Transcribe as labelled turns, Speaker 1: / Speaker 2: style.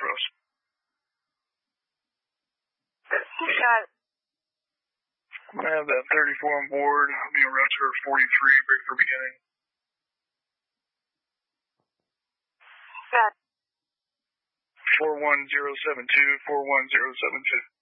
Speaker 1: for us.
Speaker 2: Got it.
Speaker 1: I have that 34 on board. I'll be on route to 43, break for beginning.
Speaker 2: Got it.
Speaker 1: 41072, 41072.